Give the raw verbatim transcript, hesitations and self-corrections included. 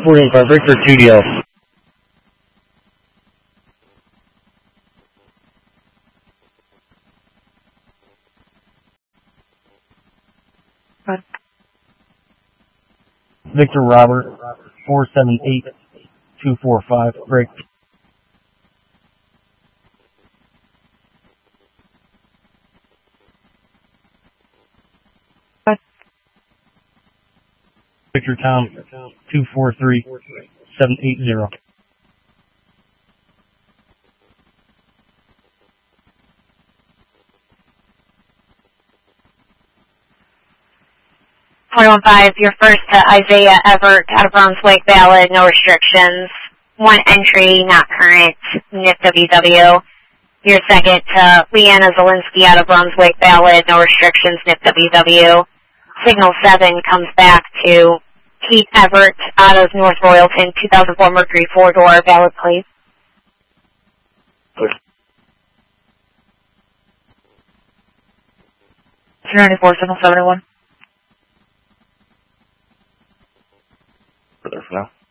reporting for Victor two D L. Victor Robert, four seven eight two four five, break. Victor Tom, two four three seven eight zero. four one five, your first to Isaiah Everett out of Brunswick, valid, no restrictions. One entry, not current, N I F W W. Your second to Leanna Zielinski out of Brunswick, valid, no restrictions, N I F W W. Signal seven comes back to Keith Everett out of North Royalton, two thousand four Mercury four-door, valid, please. two ninety-four, signal seventy-one. For there for now.